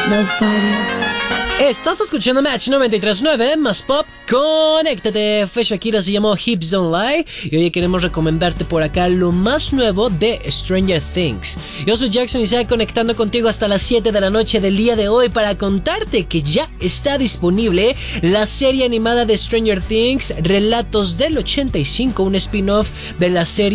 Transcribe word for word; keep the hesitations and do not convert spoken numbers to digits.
No fighting. Estás escuchando Match noventa y tres punto nueve más Pop. Conéctate. Fue Shakira, se llamó Hips Don't Lie. Y hoy queremos recomendarte por acá lo más nuevo de Stranger Things. Yo soy Jackson y estoy conectando contigo hasta las siete de la noche del día de hoy para contarte que ya está disponible la serie animada de Stranger Things, Relatos del ochenta y cinco, un spin-off de la serie